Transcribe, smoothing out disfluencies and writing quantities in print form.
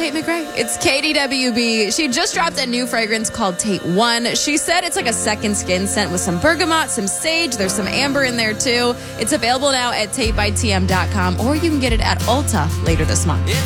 Tate McRae. It's KDWB. She just dropped a new fragrance called Tate One. She said it's like a second skin scent with some bergamot, some sage. There's some amber in there, too. It's available now at TateByTM.com, or you can get it at Ulta later this month.